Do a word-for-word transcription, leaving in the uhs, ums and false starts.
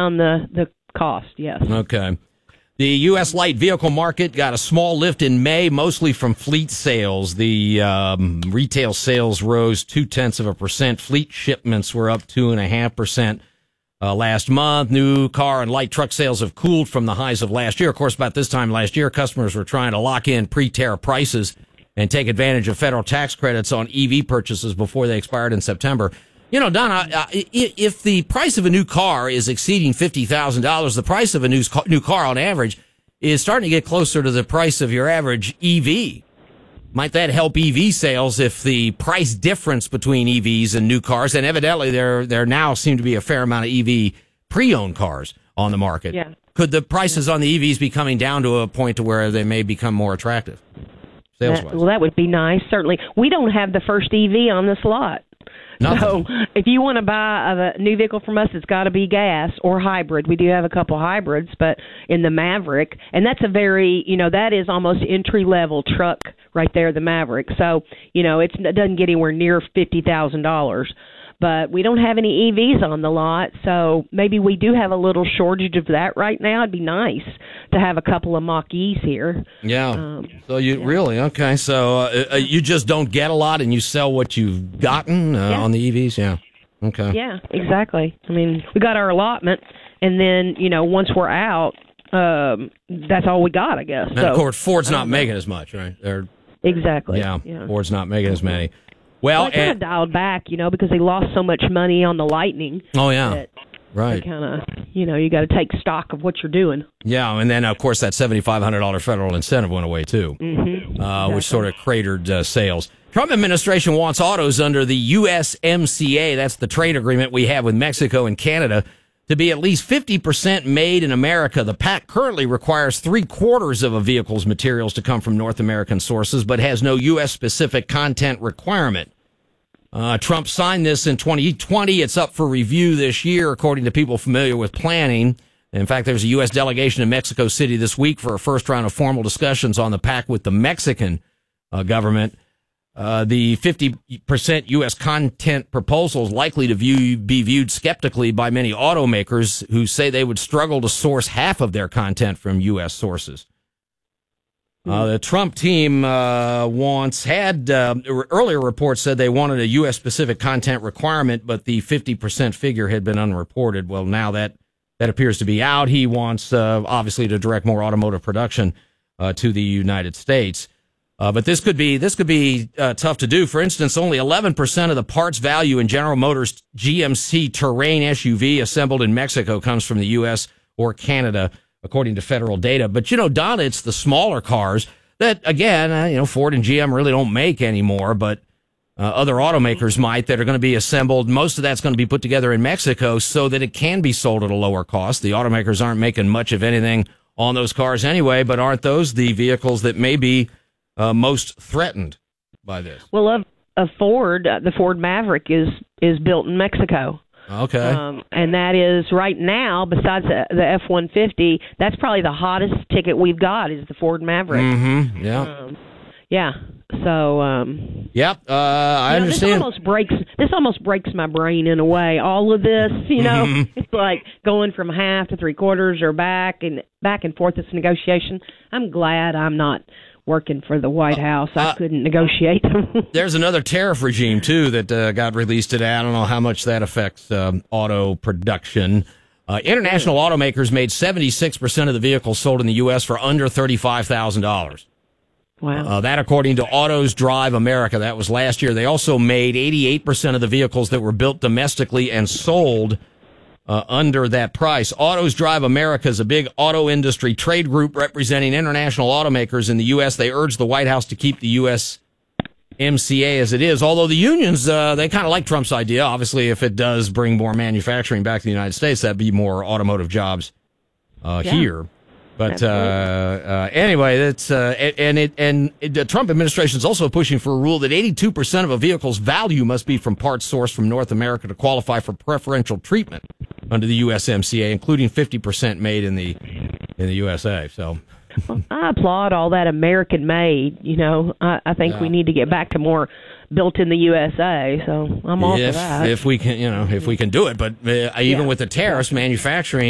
on the, the cost, yes. Okay. The U S light vehicle market got a small lift in May, mostly from fleet sales. The um, retail sales rose two-tenths of a percent. Fleet shipments were up two and a half percent uh, last month. New car and light truck sales have cooled from the highs of last year. Of course, about this time last year, customers were trying to lock in pre-tariff prices and take advantage of federal tax credits on E V purchases before they expired in September. You know, Donna, uh, if the price of a new car is exceeding fifty thousand dollars, the price of a new car, new car on average is starting to get closer to the price of your average E V. Might that help E V sales if the price difference between E Vs and new cars, and evidently there there now seem to be a fair amount of E V pre-owned cars on the market. Yeah. Could the prices on the E Vs be coming down to a point to where they may become more attractive? Sales-wise? That, well, that would be nice, certainly. We don't have the first E V on this lot. Nothing. So if you want to buy a new vehicle from us, it's got to be gas or hybrid. We do have a couple hybrids, but in the Maverick, and that's a very, you know, that is almost entry-level truck right there, the Maverick. So, you know, it's, it doesn't get anywhere near fifty thousand dollars. But we don't have any E Vs on the lot, so maybe we do have a little shortage of that right now. It'd be nice to have a couple of Mach-E's here. Yeah. Um, so you yeah. really, okay. So uh, uh, you just don't get a lot and you sell what you've gotten uh, yeah. on the E Vs? Yeah. Okay. Yeah, exactly. I mean, we got our allotment, and then, you know, once we're out, um, that's all we got, I guess. And so, of course, Ford's not know. making as much, right? They're, exactly. yeah, yeah, Ford's not making as many. Well, well they kind of dialed back, you know, because they lost so much money on the Lightning. Oh, yeah. That right. kind of, you know, you got to take stock of what you're doing. Yeah, and then, of course, that seven thousand five hundred dollars federal incentive went away, too, mm-hmm. uh, exactly. which sort of cratered uh, sales. Trump administration wants autos under the U S M C A, that's the trade agreement we have with Mexico and Canada, to be at least fifty percent made in America. The pact currently requires three-quarters of a vehicle's materials to come from North American sources, but has no U S-specific content requirement. Uh, Trump signed this in twenty twenty. It's up for review this year, according to people familiar with planning. In fact, there's a U S delegation in Mexico City this week for a first round of formal discussions on the pact with the Mexican uh, government. Uh, the fifty percent U S content proposal is likely to view, be viewed skeptically by many automakers who say they would struggle to source half of their content from U S sources. Uh, the Trump team uh, wants had uh, earlier reports said they wanted a U S specific content requirement, but the fifty percent figure had been unreported. Well, now that that appears to be out. He wants uh, obviously to direct more automotive production uh, to the United States. Uh, but this could be this could be uh, tough to do. For instance, only eleven percent of the parts value in General Motors G M C Terrain S U V assembled in Mexico comes from the U S or Canada, according to federal data. But, you know, Donna, it's the smaller cars that, again, uh, you know, Ford and G M really don't make anymore, but uh, other automakers might that are going to be assembled. Most of that's going to be put together in Mexico so that it can be sold at a lower cost. The automakers aren't making much of anything on those cars anyway, but aren't those the vehicles that may be uh, most threatened by this? Well, a, a Ford, uh, the Ford Maverick is, is built in Mexico. Okay. Um, and that is right now, besides the, the F one fifty, that's probably the hottest ticket we've got is the Ford Maverick. Mm-hmm. Yeah. Um, yeah. So. Um, yep. Uh, I you know, understand. This almost breaks. This almost breaks my brain in a way. All of this, you know, Mm-hmm. it's like going from half to three quarters or back and back and forth. This negotiation. I'm glad I'm not working for the White House. I uh, couldn't negotiate them. There's another tariff regime, too, that uh, got released today. I don't know how much that affects um, auto production. Uh, international yeah. automakers made seventy-six percent of the vehicles sold in the U S for under thirty-five thousand dollars. Wow. Uh, that according to Autos Drive America. That was last year. They also made eighty-eight percent of the vehicles that were built domestically and sold Uh, under that price. Autos Drive America is a big auto industry trade group representing international automakers in the U S. They urge the White House to keep the U S M C A as it is, although the unions, uh, they kind of like Trump's idea. Obviously, if it does bring more manufacturing back to the United States, that'd be more automotive jobs uh, yeah. here. But uh, uh, anyway, that's uh, and it and it, the Trump administration is also pushing for a rule that eighty-two percent of a vehicle's value must be from parts sourced from North America to qualify for preferential treatment under the U S M C A, including fifty percent made in the in the U S A. So, well, I applaud all that American made. You know, I, I think yeah. we need to get back to more built in the U S A. So I'm all if, for that. If we can, you know, if we can do it, but uh, even yeah. with the tariffs, manufacturing.